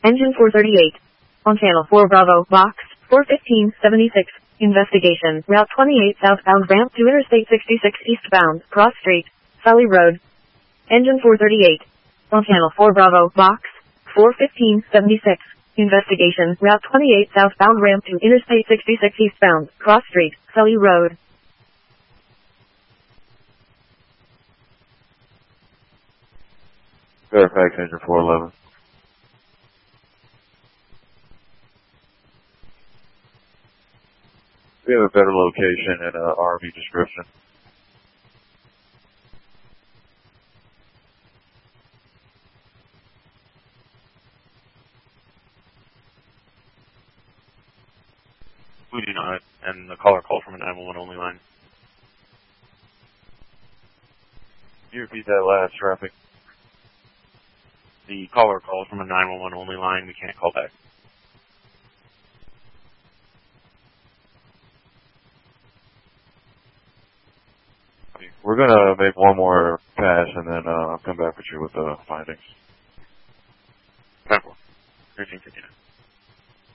Engine 438. On Channel 4 Bravo, Box 41576. Investigation. Route 28 southbound ramp to Interstate 66 eastbound, Cross Street, Sully Road. Engine 438. On Channel 4 Bravo, Box 41576. Investigation. Route 28 southbound ramp to Interstate 66 eastbound, Cross Street, Sully Road. Fairfax, Engine 411. We have a better location and a RV description. We do not, and the caller called from a 911 only line. Can you repeat that last, traffic? The caller called from a 911 only line. We can't call back. We're going to make one more pass and then come back with you with the findings. 10-4. 1359.